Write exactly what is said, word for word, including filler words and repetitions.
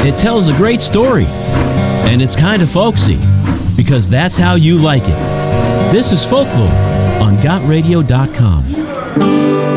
It tells a great story, and it's kind of folksy, because that's how you like it. This is Folklore on got radio dot com.